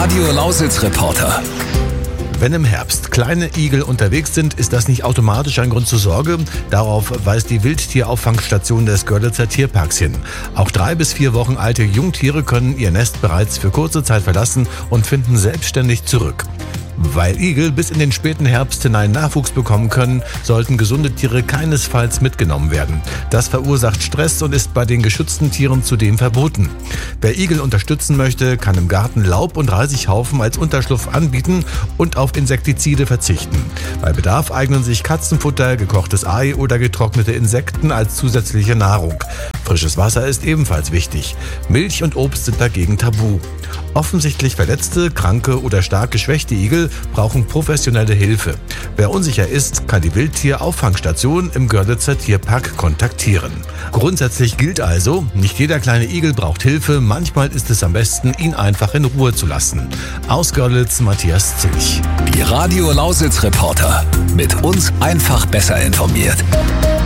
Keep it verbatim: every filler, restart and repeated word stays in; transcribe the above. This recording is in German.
Radio Lausitz Reporter. Wenn im Herbst kleine Igel unterwegs sind, ist das nicht automatisch ein Grund zur Sorge. Darauf weist die Wildtierauffangstation des Görlitzer Tierparks hin. Auch drei bis vier Wochen alte Jungtiere können ihr Nest bereits für kurze Zeit verlassen und finden selbstständig zurück. Weil Igel bis in den späten Herbst hinein Nachwuchs bekommen können, sollten gesunde Tiere keinesfalls mitgenommen werden. Das verursacht Stress und ist bei den geschützten Tieren zudem verboten. Wer Igel unterstützen möchte, kann im Garten Laub- und Reisighaufen als Unterschlupf anbieten und auf Insektizide verzichten. Bei Bedarf eignen sich Katzenfutter, gekochtes Ei oder getrocknete Insekten als zusätzliche Nahrung. Frisches Wasser ist ebenfalls wichtig. Milch und Obst sind dagegen tabu. Offensichtlich verletzte, kranke oder stark geschwächte Igel brauchen professionelle Hilfe. Wer unsicher ist, kann die Wildtierauffangstation im Görlitzer Tierpark kontaktieren. Grundsätzlich gilt also, nicht jeder kleine Igel braucht Hilfe, manchmal ist es am besten, ihn einfach in Ruhe zu lassen. Aus Görlitz, Matthias Zilch. Die Radio Lausitz Reporter. Mit uns einfach besser informiert.